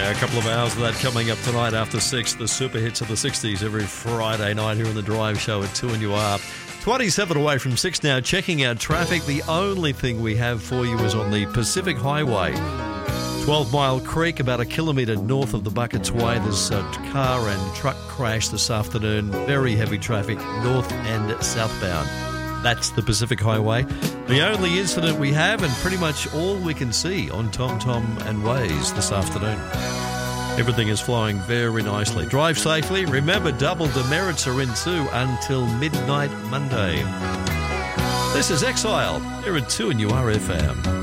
Yeah, a couple of hours of that coming up tonight after 6. The super hits of the 60s every Friday night here on The Drive Show at 2 and you are 27 away from 6 now. Checking out traffic. The only thing we have for you is on the Pacific Highway. 12 Mile Creek, about a kilometre north of the Buckets Way. There's a car and truck crash this afternoon. Very heavy traffic north and southbound. That's the Pacific Highway. The only incident we have and pretty much all we can see on TomTom and Waze this afternoon. Everything is flowing very nicely. Drive safely. Remember, double demerits are in too until midnight Monday. This is Exile here at 2 and you are FM.